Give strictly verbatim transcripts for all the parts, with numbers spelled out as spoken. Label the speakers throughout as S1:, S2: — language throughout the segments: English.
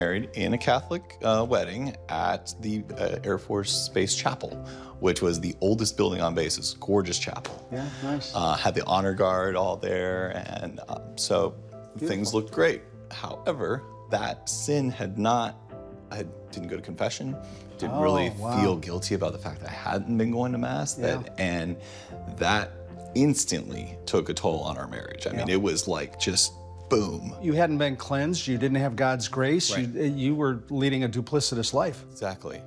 S1: Married in a Catholic uh, wedding at the uh, Air Force Space Chapel, which was the oldest building on base. It's a gorgeous chapel.
S2: Yeah, nice.
S1: Uh, had the honor guard all there, and uh, so
S2: Beautiful.
S1: Things looked great. However, that sin had not, I didn't go to confession, didn't
S2: oh,
S1: really
S2: wow.
S1: feel guilty about the fact that I hadn't been going to Mass,
S2: Yeah.
S1: that, and that instantly took a toll on our marriage. I
S2: Yeah.
S1: mean, it was like just boom.
S2: You hadn't been cleansed, you didn't have God's grace,
S1: Right.
S2: you, you were leading a duplicitous life.
S1: Exactly.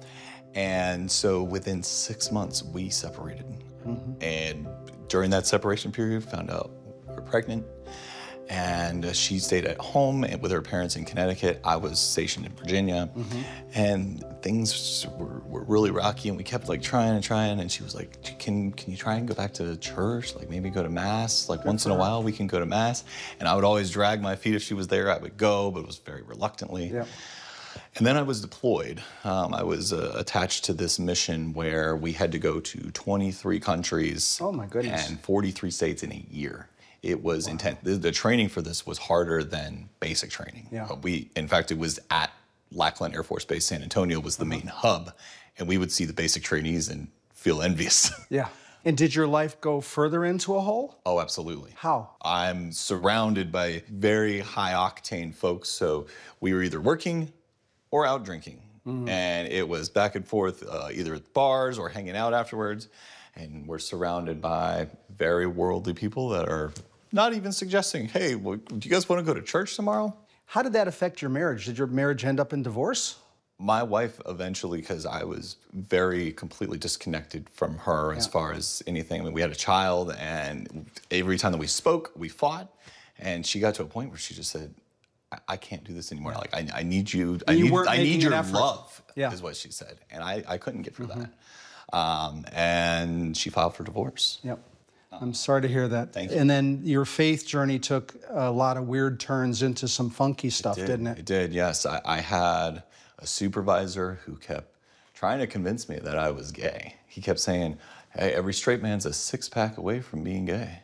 S1: And so within six months, we separated.
S2: Mm-hmm.
S1: And during that separation period, found out we were pregnant. And uh, she stayed at home with her parents in Connecticut. I was stationed in Virginia.
S2: Mm-hmm.
S1: And things were, were really rocky, and we kept like trying and trying. And she was like, can, can you try and go back to church? Like maybe go to Mass? Like
S2: Good
S1: once in a
S2: her.
S1: while we can go to Mass. And I would always drag my feet if she was there. I would go, but it was very reluctantly.
S2: Yeah.
S1: And then I was deployed. Um, I was uh, attached to this mission where we had to go to twenty-three countries.
S2: Oh, my goodness.
S1: And forty-three states in a year. It was wow. intense. The, the training for this was harder than basic training.
S2: Yeah.
S1: But we, in fact, it was at Lackland Air Force Base, San Antonio was the uh-huh. main hub, and we would see the basic trainees and feel envious.
S2: Yeah. And did your life go further into a hole?
S1: Oh, absolutely.
S2: How?
S1: I'm surrounded by very high octane folks, so we were either working or out drinking. Mm-hmm. And it was back and forth, uh, either at bars or hanging out afterwards. And we're surrounded by very worldly people that are not even suggesting, hey, well, do you guys want to go to church tomorrow?
S2: How did that affect your marriage? Did your marriage end up in divorce?
S1: My wife eventually, because I was very completely disconnected from her yeah. as far as anything. I mean, we had a child, and every time that we spoke, we fought. And she got to a point where she just said, I, I can't do this anymore. Yeah. Like, I, I need you, I
S2: you
S1: need, I need your love,
S2: yeah.
S1: is what she said. And I, I couldn't get through mm-hmm. that. Um, and she filed for divorce.
S2: Yep. I'm sorry to hear that.
S1: Thank you.
S2: And then your faith journey took a lot of weird turns into some funky stuff,
S1: it did,
S2: didn't it?
S1: It did, yes. I, I had a supervisor who kept trying to convince me that I was gay. He kept saying, hey, every straight man's a six-pack away from being gay.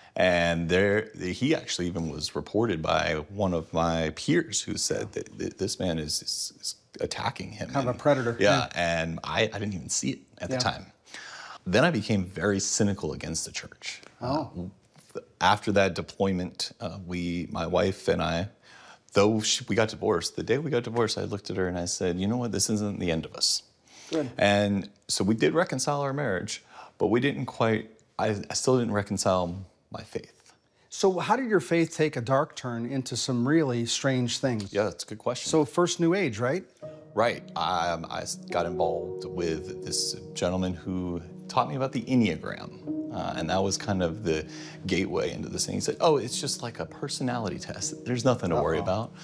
S1: And there, he actually even was reported by one of my peers who said that, that this man is, is, is attacking him.
S2: Kind
S1: and,
S2: of a predator.
S1: Yeah, yeah. and I, I didn't even see it at yeah. the time. Then I became very cynical against the church.
S2: Oh.
S1: Uh, after that deployment, uh, we, my wife and I, though she, we got divorced, the day we got divorced, I looked at her and I said, you know what, this isn't the end of us.
S2: Good.
S1: And so we did reconcile our marriage, but we didn't quite, I, I still didn't reconcile my faith.
S2: So how did your faith take a dark turn into some really strange things?
S1: Yeah, that's a good question.
S2: So first New Age, right?
S1: Right. Um, I got involved with this gentleman who taught me about the Enneagram. Uh, and that was kind of the gateway into this thing. He said, oh, it's just like a personality test. There's nothing to Uh-oh. worry about.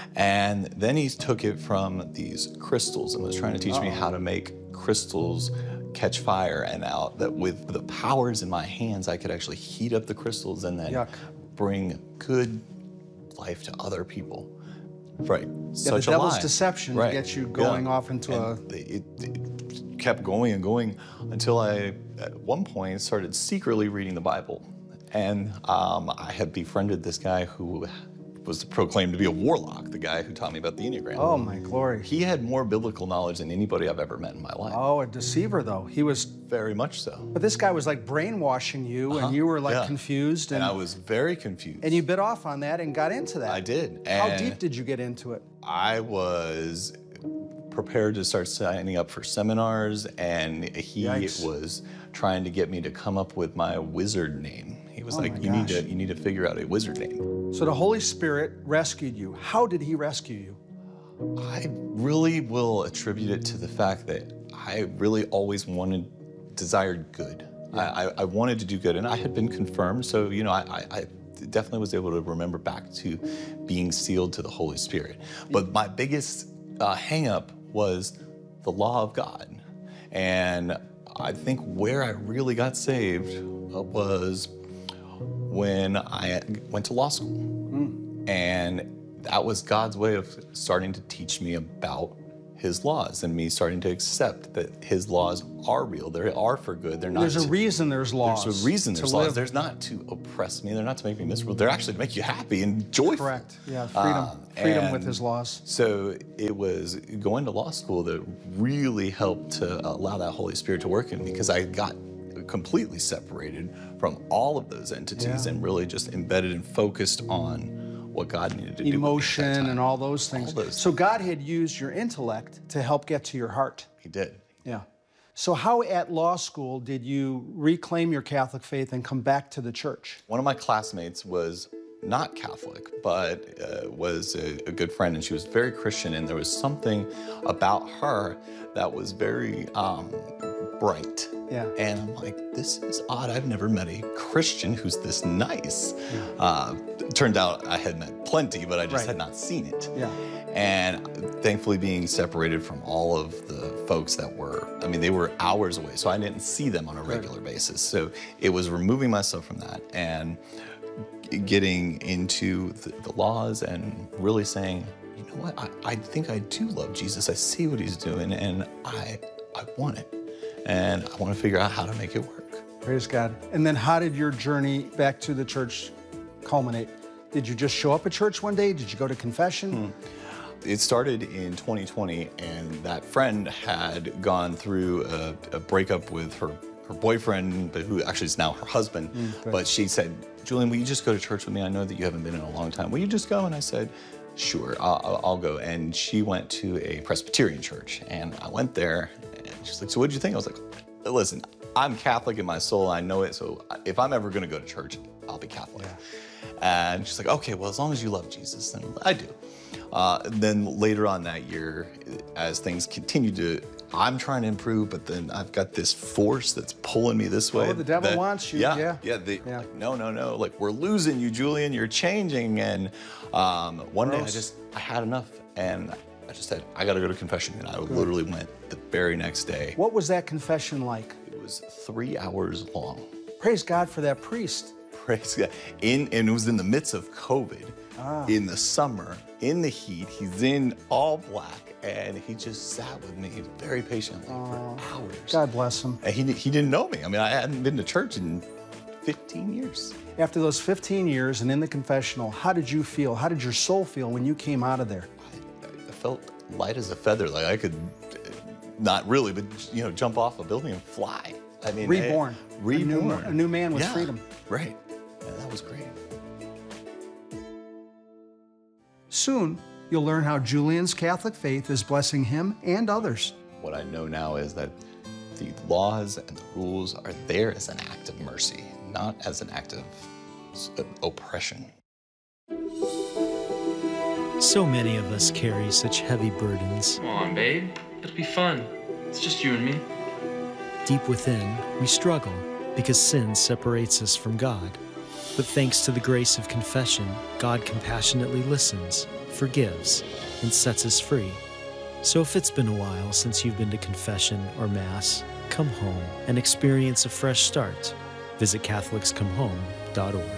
S1: And then he took it from these crystals and was trying to teach Uh-oh. me how to make crystals catch fire, and out that with the powers in my hands, I could actually heat up the crystals and then
S2: Yuck.
S1: bring good life to other people. Right.
S2: Yeah,
S1: Such
S2: the
S1: a
S2: devil's
S1: lie.
S2: Deception
S1: right.
S2: to get you going
S1: yeah.
S2: off into
S1: and
S2: a...
S1: It, it kept going and going until I, at one point, started secretly reading the Bible. And um, I had befriended this guy who was proclaimed to be a warlock, the guy who taught me about the Enneagram.
S2: Oh, my glory.
S1: He had more biblical knowledge than anybody I've ever met in my life.
S2: Oh, a deceiver, though. He was...
S1: Very much so.
S2: But this guy was like brainwashing you, uh-huh. and you were like
S1: yeah.
S2: confused.
S1: And,
S2: and
S1: I was very confused.
S2: And you bit off on that and got into that.
S1: I did.
S2: How
S1: And
S2: deep did you get into it?
S1: I was prepared to start signing up for seminars, and he
S2: Yikes.
S1: was trying to get me to come up with my wizard name. He was
S2: Oh
S1: like,
S2: my
S1: you need
S2: gosh.
S1: to you need to figure out a wizard name.
S2: So the Holy Spirit rescued you. How did he rescue you?
S1: I really will attribute it to the fact that I really always wanted, desired good.
S2: Yeah.
S1: I, I, I wanted to do good, and I had been confirmed, so you know, I, I, I definitely was able to remember back to being sealed to the Holy Spirit. But my biggest uh, hang-up was the law of God. And I think where I really got saved uh, was when I went to law school.
S2: Mm.
S1: And that was God's way of starting to teach me about his laws and me starting to accept that his laws are real. They are for good. They're not.
S2: There's a
S1: to,
S2: reason there's laws.
S1: There's a reason there's laws.
S2: Live.
S1: There's not to oppress me. They're not to make me miserable. They're actually to make you happy and joyful.
S2: Correct. Yeah, freedom.
S1: Um,
S2: freedom with his laws.
S1: So it was going to law school that really helped to allow that Holy Spirit to work in me, because I got completely separated from all of those entities
S2: Yeah.
S1: and really just embedded and focused on what God needed to do.
S2: Emotion
S1: with me at that time.
S2: and all those things.
S1: All those.
S2: So God had used your intellect to help get to your heart.
S1: He did.
S2: Yeah. So how at law school did you reclaim your Catholic faith and come back to the church?
S1: One of my classmates was not Catholic, but uh, was a, a good friend, and she was very Christian, and there was something about her that was very um, bright.
S2: Yeah.
S1: And I'm like, this is odd. I've never met a Christian who's this nice. Yeah. Uh, it turned out I had met plenty, but I just
S2: Right.
S1: had not seen it.
S2: Yeah.
S1: And thankfully being separated from all of the folks that were, I mean, they were hours away, so I didn't see them on a regular basis. So it was removing myself from that and getting into the, the laws and really saying, you know what, I, I think I do love Jesus. I see what he's doing, and I, I want it. And I want to figure out how to make it work.
S2: Praise God. And then how did your journey back to the church culminate? Did you just show up at church one day? Did you go to confession?
S1: Hmm. It started in twenty twenty, and that friend had gone through a, a breakup with her, her boyfriend, but who actually is now her husband. Mm, okay. But she said, Julian, will you just go to church with me? I know that you haven't been in a long time. Will you just go? And I said, sure, I'll, I'll go. And she went to a Presbyterian church, and I went there, and she's like, so what'd you think? I was like, listen, I'm Catholic in my soul, I know it, so if I'm ever gonna go to church, I'll be Catholic. Yeah. And she's like, okay, well, as long as you love Jesus, then I do. Uh, then later on that year, as things continue to, I'm trying to improve, but then I've got this force that's pulling me this way.
S2: Oh, the devil
S1: that,
S2: wants you,
S1: yeah.
S2: yeah.
S1: Yeah, they,
S2: yeah.
S1: like, no, no, no, like, we're losing you, Julian, you're changing. And um, one
S2: Gross.
S1: day I just, I had enough, and I just said, I gotta go to confession, and I Good. literally went the very next day.
S2: What was that confession like?
S1: It was three hours long.
S2: Praise God for that priest.
S1: Praise God. In, and it was in the midst of COVID, ah. in the summer, in the heat. He's in all black, and he just sat with me very patiently oh. for hours.
S2: God bless him.
S1: And he, he didn't know me. I mean, I hadn't been to church in fifteen years.
S2: After those fifteen years and in the confessional, how did you feel? How did your soul feel when you came out of there?
S1: I, I felt light as a feather, like I could, not really, but, you know, jump off a building and fly. I mean,
S2: reborn.
S1: I, reborn.
S2: A new, a new man with
S1: yeah,
S2: freedom.
S1: Right. Yeah, that was great.
S2: Soon, you'll learn how Julian's Catholic faith is blessing him and others.
S1: What I know now is that the laws and the rules are there as an act of mercy, not as an act of oppression.
S3: So many of us carry such heavy burdens.
S4: Come on, babe. It'll be fun. It's just you and me.
S3: Deep within, we struggle because sin separates us from God. But thanks to the grace of confession, God compassionately listens, forgives, and sets us free. So if it's been a while since you've been to confession or Mass, come home and experience a fresh start. Visit Catholics Come Home dot org.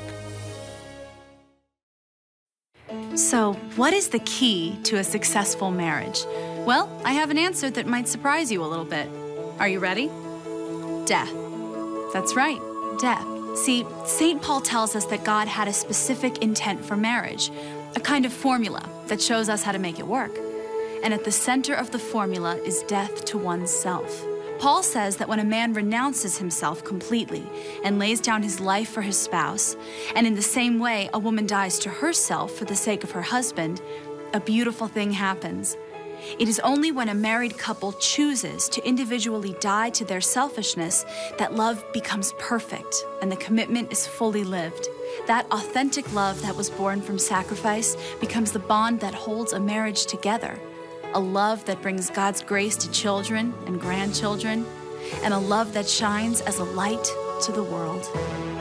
S5: So, what is the key to a successful marriage? Well, I have an answer that might surprise you a little bit. Are you ready? Death. That's right, death. See, Saint Paul tells us that God had a specific intent for marriage, a kind of formula that shows us how to make it work. And at the center of the formula is death to oneself. Paul says that when a man renounces himself completely and lays down his life for his spouse, and in the same way a woman dies to herself for the sake of her husband, a beautiful thing happens. It is only when a married couple chooses to individually die to their selfishness that love becomes perfect and the commitment is fully lived. That authentic love that was born from sacrifice becomes the bond that holds a marriage together. A love that brings God's grace to children and grandchildren, and a love that shines as a light to the world.